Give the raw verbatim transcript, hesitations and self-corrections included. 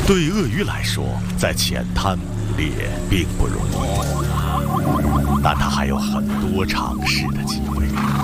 对鳄鱼来说，在浅滩捕猎并不容易，但它还有很多尝试的机会。